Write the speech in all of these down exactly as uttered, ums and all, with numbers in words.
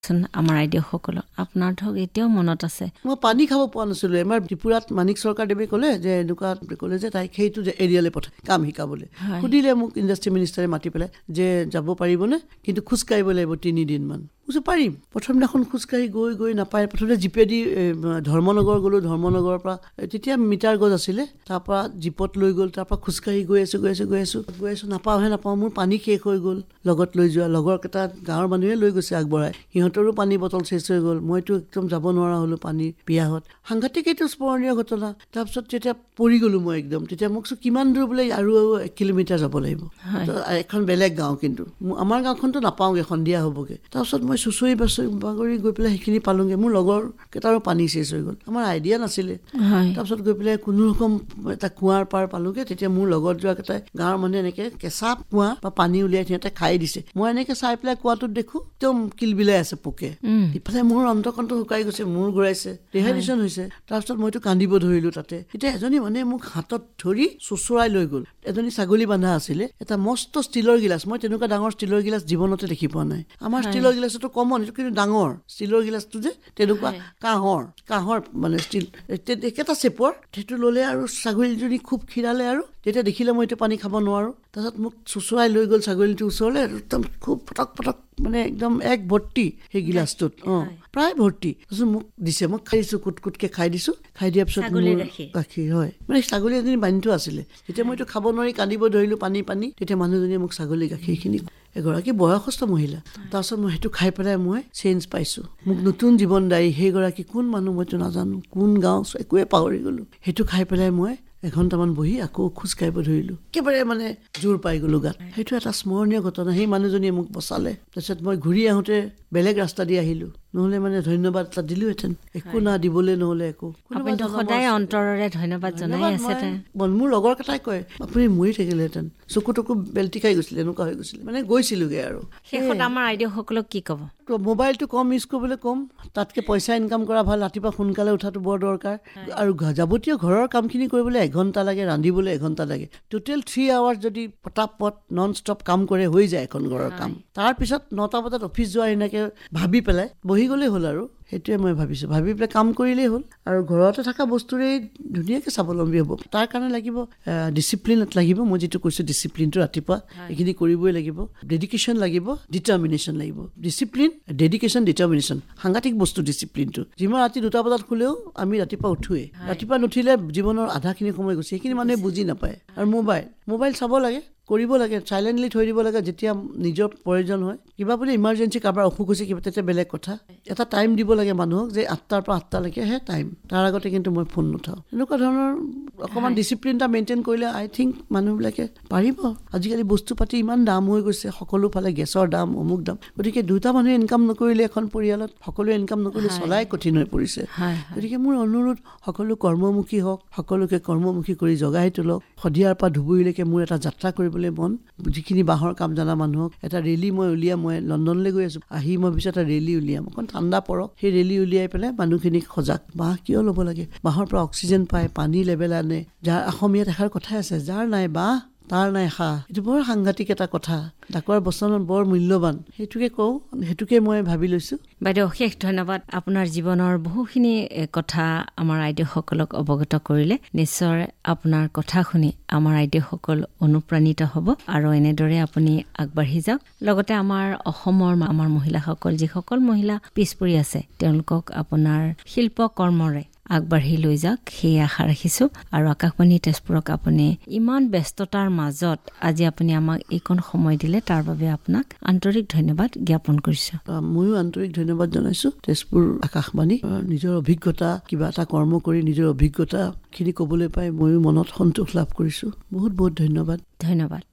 আমাৰ আইডিয়াসকলক আপোনাৰ ধৰক এতিয়াও মনত আছে মই পানী খাব পোৱা নাছিলো এবাৰ ত্ৰিপুৰাত মানিক চৰকাৰদেৱে ক'লে যে এনেকুৱা ক'লে যে তাইক সেইটো যে এৰিয়ালৈ পঠাই কাম শিকাবলৈ সুধিলে মোক ইণ্ডাষ্ট্ৰি মিনিষ্টাৰে মাতি পেলাই যে যাব পাৰিবনে কিন্তু খোজকাঢ়িব লাগিব তিনিদিনমান বুজি পাৰিম প্ৰথম দিনাখন খোজকাঢ়ি গৈ গৈ নাপায় প্ৰথমতে জিপেদি ধৰ্মনগৰ গ'লো ধৰ্মনগৰৰ পৰা তেতিয়া মিটাৰ গজ আছিলে তাৰ পৰা জীপত লৈ গ'ল তাৰ পৰা খোজকাঢ়ি গৈ আছো গৈ আছো গৈ আছো গৈ আছো নাপাওঁহে নাপাওঁ মোৰ পানী শেষ হৈ গ'ল লগত লৈ যোৱা লগৰ কেইটা গাঁৱৰ মানুহে লৈ গৈছে আগবঢ়াই সিহঁতৰো পানী বটল শেষ হৈ গ'ল মইতো একদম যাব নোৱাৰা হ'লো পানী পিয়াহত সাংঘাতিক এইটো স্মৰণীয় ঘটনা তাৰপিছত যেতিয়া পৰি গ'লো মই একদম তেতিয়া মোক কিমান দূৰ বোলে আৰু এক কিলোমিটাৰ যাব লাগিব এখন বেলেগ গাঁও কিন্তু আমাৰ গাঁওখনতো নাপাওঁগে সন্ধিয়া হ'বগে তাৰপিছত মই চুচৰি বাচৰি বাগৰি গৈ পেলাই সেইখিনি পালোঁগৈ মোৰ লগৰ কেইটাৰো পানী শেষ হৈ গ'ল আমাৰ আইডিয়া নাছিলে তাৰপিছত গৈ পেলাই কোনো ৰকম এটা কুঁৱাৰ পাৰ পালোঁগৈ তেতিয়া মোৰ লগত যোৱা কেইটাই গাঁৱৰ মানুহে এনেকৈ কেঁচা কুঁৱা বা পানী উলিয়াই সিহঁতে খাই দিছে মই এনেকৈ চাই পেলাই কুঁৱাটোত দেখোঁ একদম কিলবিলাই আছে পোকে ইফালে মোৰ অন্তকণ্ঠ শুকাই গৈছে মূৰ ঘূৰাইছে ডিহাইড্ৰেশ্যন হৈছে তাৰপিছত মইতো কান্দিব ধৰিলোঁ তাতে এতিয়া এজনী মানে মোক হাতত ধৰি চুচৰাই লৈ গ'ল এজনী ছাগলী বান্ধা আছিলে এটা মস্ত ষ্টিলৰ গিলাচ মই তেনেকুৱা ডাঙৰ ষ্টিলৰ গিলাচ জীৱনতে দেখি পোৱা নাই আমাৰ ষ্টিলৰ গিলাচটো কমন এইটো কিন্তু ডাঙৰ ষ্টিলৰ গিলাচটো যে তেনেকুৱা কাঁহৰ কাঁহৰ মানে ষ্টিল একেটা চেপৰ সেইটো ল'লে আৰু ছাগলীজনী খুব খীৰালে আৰু তেতিয়া দেখিলে মই এইটো পানী খাব নোৱাৰোঁ তাৰপিছত মোক চুচৰাই লৈ গ'ল ছাগলীটোৰ ওচৰলৈ একদম খুব পটক পটক মানে একদম এক ভৰ্তি সেই গিলাচটোত অঁ প্ৰায় ভৰ্তি তাৰপিছত মোক দিছে মই খাইছোঁ কুট কুটকৈ খাই দিছোঁ খাই দিয়াৰ পিছত গাখীৰ হয় মানে ছাগলী এজনী বান্ধি থোৱা আছিলে তেতিয়া মইতো খাব নোৱাৰি কান্দিব ধৰিলোঁ পানী পানী তেতিয়া মানুহজনীয়ে মোক ছাগলী গাখীৰখিনি এগৰাকী বয়সস্থ মহিলা তাৰপিছত মই সেইটো খাই পেলাই মই চেঞ্জ পাইছোঁ মোক নতুন জীৱনদায়ী সেইগৰাকী কোন মানুহ মইতো নাজানো কোন গাঁও একোৱে পাহৰি গ'লোঁ সেইটো খাই পেলাই মই এঘণ্টামান বহি আকৌ খোজ কাঢ়িব ধৰিলোঁ একেবাৰে মানে জোৰ পাই গ'লোঁ গাত সেইটো এটা স্মৰণীয় ঘটনা সেই মানুহজনীয়ে মোক বচালে তাৰপিছত মই ঘূৰি আহোঁতে বেলেগ ৰাস্তা দি আহিলোঁ নহ'লে মানে ধন্যবাদ এটা দিলোহেঁতেন একো না দিবলৈ নহ'লে একো সদায় অন্তৰৰে ধন্যবাদ জনাই আছে মোৰ লগৰ কেইটাই কয় আপুনি মৰি থাকিলেহেঁতেন চকু টকু বেল্টি খাই গৈছিলে এনেকুৱা হৈ গৈছিলে মানে গৈছিলোগৈ আৰু শেষত আমাৰ আইডিয়াসকলক কি ক'ব মোবাইলটো কম ইউজ কৰিবলৈ ক'ম তাতকৈ পইচা ইনকাম কৰা ভাল ৰাতিপুৱা সোনকালে উঠাটো বৰ দৰকাৰ আৰু যাৱতীয় ঘৰৰ কামখিনি কৰিবলৈ এঘণ্টা লাগে ৰান্ধিবলৈ এঘণ্টা লাগে টোটেল থ্ৰী আৱাৰ্ছ যদি পটাপট নন ষ্টপ কাম কৰে হৈ যায় এখন ঘৰৰ কাম তাৰপিছত নটা বজাত অফিচ যোৱাৰ এনেকৈ ভাবি পেলাই বহি গ'লেই হ'ল আৰু সেইটোৱে মই ভাবিছোঁ ভাবি পেলাই কাম কৰিলেই হ'ল আৰু ঘৰতে থকা বস্তুৰেই ধুনীয়াকৈ স্বাৱলম্বী হ'ব তাৰ কাৰণে লাগিব ডিচিপ্লিন লাগিব মই যিটো কৈছোঁ ডিচিপ্লিনটো ৰাতিপুৱা এইখিনি কৰিবই লাগিব ডেডিকেশ্যন লাগিব ডিটাৰমিনেশ্যন লাগিব ডিচিপ্লিন ডেডিকেশ্যন ডিটাৰমিনেশ্যন সাংঘাতিক বস্তু ডিচিপ্লিনটো যিমান ৰাতি দুটা বজাত শুলেও আমি ৰাতিপুৱা উঠোৱেই ৰাতিপুৱা নুঠিলে জীৱনৰ আধাখিনি সময় গৈছে সেইখিনি মানুহে বুজি নাপায় আৰু মোবাইল মোবাইল চাব লাগে কৰিব লাগে চাইলেণ্টলি থৈ দিব লাগে যেতিয়া নিজৰ প্ৰয়োজন হয় কিবা বুলি ইমাৰ্জেঞ্চি কাৰোবাৰ অসুখ হৈছে কিবা তেতিয়া বেলেগ কথা এটা টাইম দিব লাগে মানুহক যে আঠটাৰ পৰা আঠটালৈকেহে টাইম তাৰ আগতে কিন্তু মই ফোন নুঠাওঁ এনেকুৱা ধৰণৰ অকণমান ডিচিপ্লিন এটা মেইনটেইন কৰিলে আই থিংক মানুহবিলাকে পাৰিব আজিকালি বস্তু পাতি ইমান দাম হৈ গৈছে সকলো ফালে গেছৰ দাম অমুক দাম গতিকে দুটা মানুহে ইনকাম নকৰিলে এখন পৰিয়ালত সকলোৱে ইনকাম নকৰিলে চলাই কঠিন হৈ পৰিছে গতিকে মোৰ অনুৰোধ সকলো কৰ্মমুখী হওক সকলোকে কৰ্মমুখী কৰি জগাই তোলক সন্ধিয়াৰ পৰা ধুবুৰীলৈকে মোৰ এটা যাত্ৰা কৰিবলৈ মন যিখিনি বাঁহৰ কাম জনা মানুহক এটা ৰেলী মই উলিয়াম মই লণ্ডনলৈ গৈ আছোঁ আহি মই পিছত এটা ৰেলী উলিয়াম অকণ ঠাণ্ডা পৰক সেই ৰেলী উলিয়াই পেলাই মানুহখিনিক সজাগ বাঁহ কিয় ল'ব লাগে বাঁহৰ পৰা অক্সিজেন পায় পানী লেভেল আনে যাৰ অসমীয়াত এষাৰ কথাই আছে যাৰ নাই বাঁহ তাৰ নাই সাহ এইটো বৰ সাংঘাতিক এটা কথা ডাকৰ বচনত বৰ মূল্যৱান সেইটোকে কওঁ সেইটোকে মই ভাবি লৈছোঁ বাইদেউ অশেষ ধন্যবাদ আপোনাৰ জীৱনৰ বহুখিনি কথা আমাৰ আইডিয়াসকলক অৱগত কৰিলে নিশ্চয় আপোনাৰ কথা শুনি আমাৰ আইডিয়াসকল অনুপ্ৰাণিত হ'ব আৰু এনেদৰে আপুনি আগবাঢ়ি যাওক লগতে আমাৰ অসমৰ আমাৰ মহিলাসকল যিসকল মহিলা পিছ পৰি আছে তেওঁলোকক আপোনাৰ শিল্প কৰ্মৰে আগবাঢ়ি লৈ যাওক সেই আশা ৰাখিছোঁ আৰু আকাশবাণী তেজপুৰক আপুনি ইমান ব্যস্ততাৰ মাজত আজি আপুনি আমাক এইকণ সময় দিলে তাৰ বাবে আপোনাক আন্তৰিক ধন্যবাদ জ্ঞাপন কৰিছোঁ ময়ো আন্তৰিক ধন্যবাদ জনাইছোঁ তেজপুৰ আকাশবাণী নিজৰ অভিজ্ঞতা কিবা এটা কৰ্ম কৰি নিজৰ অভিজ্ঞতাখিনি ক'বলৈ পাই ময়ো মনত সন্তোষ লাভ কৰিছোঁ বহুত বহুত ধন্যবাদ ধন্যবাদ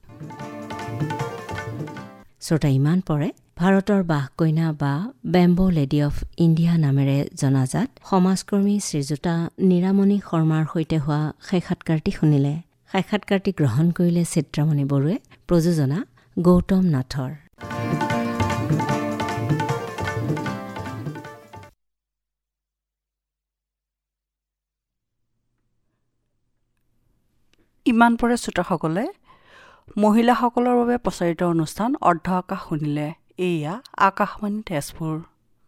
শ্ৰোতা ইমান পৰে ভাৰতৰ বাহ কইনা বা বেম্বো লেডি অফ ইণ্ডিয়া নামেৰে জনাজাত সমাজকৰ্মী শ্ৰীযুতা নীৰামণি শৰ্মাৰ সৈতে হোৱা সাক্ষাৎকাৰটি শুনিলে সাক্ষাৎকাৰটি গ্ৰহণ কৰিলে চিত্ৰামণি বৰুৱে প্ৰযোজনা গৌতম নাথৰ ইমান পৰে শ্ৰোতাসকলে মহিলাসকলৰ বাবে প্ৰচাৰিত অনুষ্ঠান অৰ্ধ আকাশ শুনিলে এয়া আকাশবাণী তেজপুৰ।